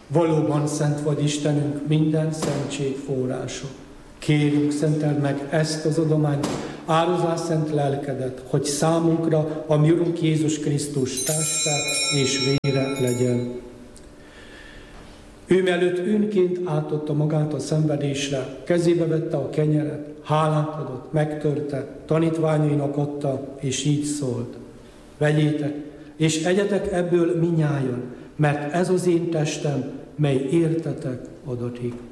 Valóban szent vagy Istenünk, minden szentség forrása. Kérjük, szenteld meg ezt az adományt, áldozás szent lelkedet, hogy számunkra a mi Urunk Jézus Krisztus teste és vére legyen. Ő mielőtt önként átadta magát a szenvedésre, kezébe vette a kenyeret, hálát adott, megtörte, tanítványainak adta, és így szólt: vegyétek, és egyetek ebből minnyájan, mert ez az én testem, mely értetek adatik.